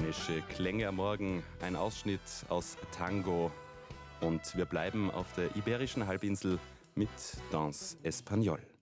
Spanische Klänge am Morgen, ein Ausschnitt aus Tango. Und wir bleiben auf der Iberischen Halbinsel mit Danse Espagnole.